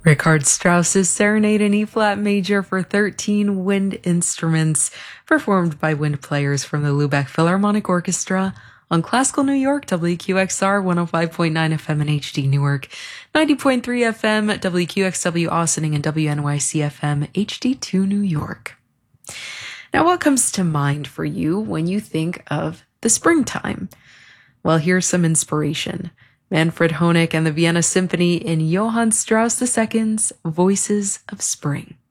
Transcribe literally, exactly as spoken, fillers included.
Richard Strauss's Serenade in E-flat major for thirteen wind instruments, performed by wind players from the Lubeck Philharmonic Orchestra on Classical New York, W Q X R one oh five point nine F M in H D Newark, ninety point three F M, W Q X W Austining, and W N Y C F M H D two New York. Now, what comes to mind for you when you think of the springtime? Well, here's some inspiration. Manfred Honeck and the Vienna Symphony in Johann Strauss the Second's Voices of Spring.